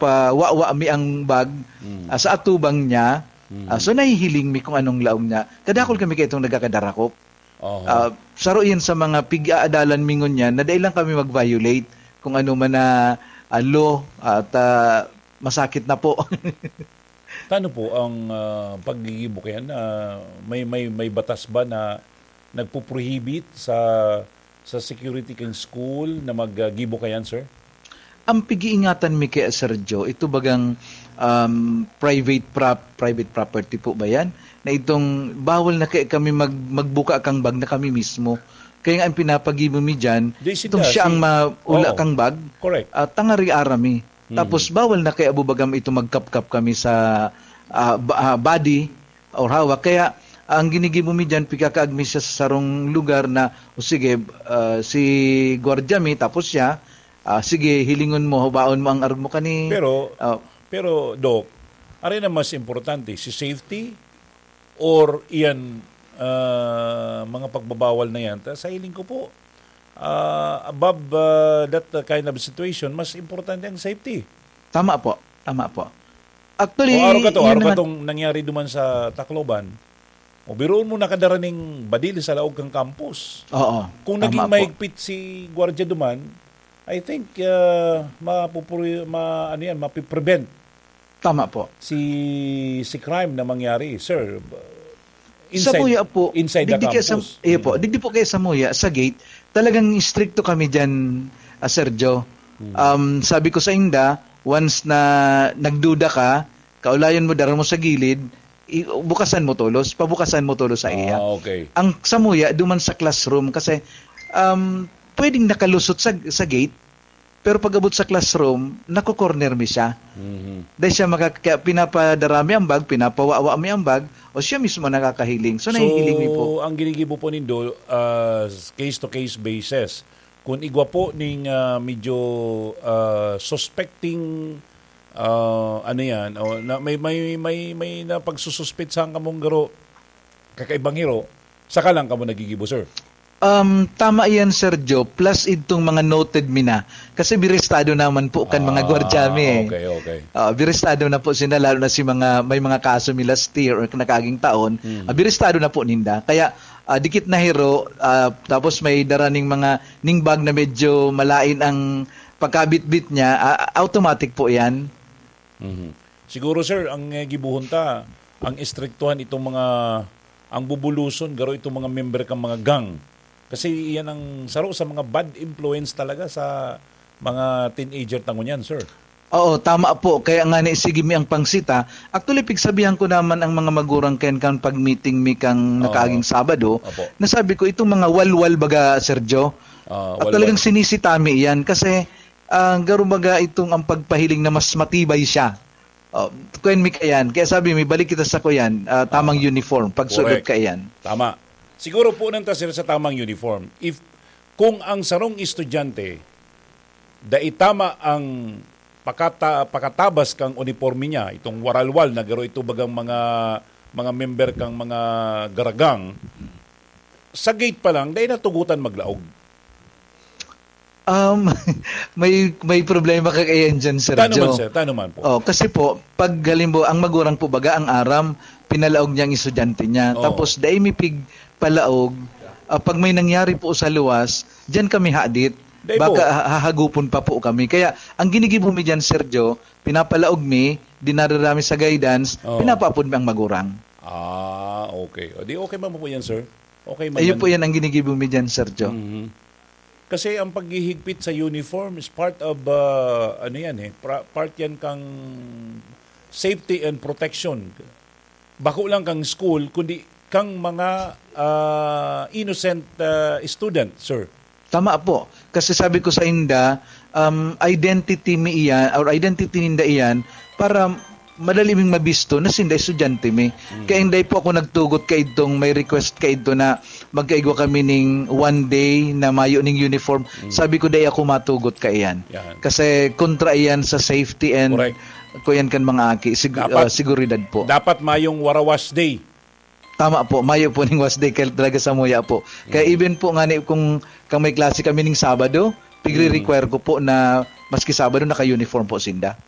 magpawawa mi ang bag sa atubang niya. So nahihiling mi kung anong laom niya. Kadakol kami kay itong nagakadarakop. Saruin sa mga pig-aadalan mingon niya na dahil lang kami mag-violate kung ano man na law at masakit na po. Paano po ang paggigibukihan? May batas ba na nagpo-prohibit sa security king school na maggibukayan, sir? Ang pag-iingatan mi kay Sergio, ito bagang private property po ba yan? Na itong bawal na kami magbuka kang bag na kami mismo. Kaya nga ang pinapagibo mi dyan, itong siya ang maula kang bag, tangari arami. Tapos bawal na kay abubagam ito magkap-kap kami sa body or hawak. Kaya ang ginigibo mi dyan, pikakaagmi siya sa sarong lugar na, sige, si gwardiya mi, tapos siya, sige, hilingon mo, hubaon mo ang armo kani. Pero Doc, ano na mas importante, si safety or iyan mga pagbabawal na yan? Sa hiling ko po, above that kind of situation, mas importante ang safety. Tama po. Actually, araw ka tong nangyari duman sa Tacloban, o biroon mo nakadaraning badili sa laog kang campus. Oo. Kung naging mahigpit si gwardiya duman, I think mapiprevent. Tama po. Si crime na mangyari, sir. Sa Muya po, inside the campus. Digdi po kayo sa Muya, sa gate, talagang stricto kami dyan, Sergio. Sabi ko sa inda, once na nagduda ka, kaulayan mo, dara mo sa gilid, pabukasan mo tulos sa iya. Okay. Ang sa Muya, duman sa classroom, kasi pwedeng nakalusot sa gate, pero pag abot sa classroom, nako-corner mi siya. Dahil siya pinapadarami ang bag, pinapawawa mi ang bag, o siya mismo nakakahiling. So nahihiling mi po. Ang ginigibo po nindo, case-to-case basis. Kung igwa po ning medyo suspecting yan, may napagsususpit sa kamong garo, kakaibang hero, saka lang kamo nagigibo, sir. Tama yan, Sergio. Plus itong mga noted mina. Kasi biristado naman po kan mga gwardyami. Okay. Biristado na po sila, lalo na may mga kaso mi last year or nakaging taon. Biristado na po ninda. Kaya dikit na hero, tapos may daraning mga ningbag na medyo malain ang pagkabit-bit niya, automatic po yan. Siguro, sir, ang gibuhon ta, ang istriktuhan itong mga, ang bubuluson, garo itong mga member kang mga gang. Kasi yan ang saro sa mga bad influence talaga sa mga teenager tangon yan, sir. Oo, tama po. Kaya nga naisigi mi ang pangsita. Actually, pigsabihan ko naman ang mga magurang ken kan pag-meeting mi kang nakaaging Sabado. Nasabi ko, itong mga walwal baga, Sergio. At talagang sinisitami yan. Kasi garo baga itong ang pagpahiling na mas matibay siya. Kuyan mi kayan. Kaya sabi mi, balik kita sa kuyan. Tamang uniform. Pagsulot kayan. Tama. Siguro po nanta sila sa tamang uniform. Kung ang sarong estudyante daitama ang pakatabas kang uniforme niya, itong waralwal na garo ito bagang mga member kang mga garagang, sa gate pa lang dahil natugutan maglaog. May problema ka kayan dyan, Sergio. Tano man po. Kasi po, pag halimbawa, ang magurang po baga, ang aram, pinalaog niya ang estudyante niya. Tapos, dahil may pigpalaog, pag may nangyari po sa luwas, dyan kami hadit. Baka hahagupon pa po kami. Kaya, ang ginigibo mi dyan, Sergio, pinapalaog mi, dinararami sa guidance, pinapapun mi ang magurang. Okay. O di okay man po yan, sir? Okay man. Ayun po yan ang ginigibo mi dyan, Sergio. Kasi ang paghihigpit sa uniform is part of, part yan kang safety and protection. Bako lang kang school, kundi kang mga innocent student, sir. Tama po. Kasi sabi ko sa inda, identity mi iyan, or identity ninda iyan, para madali ming mabisto na sinda estudyante mi. Kaya hindi po ako nagtugot kay itong may request kay ito na magkaigwa kami ning one day na mayo ning uniform. Sabi ko day ako matugot kay iyan. Kasi kontra iyan sa safety and kuyan kan mga aki. Siguridad po. Dapat mayong warawas day. Tama po, mayo po ning was day kaya talaga sa Muya po. Kaya even po nga kung may klase kami ning Sabado, pigre-require ko po na maski Sabado naka-uniform po sinda.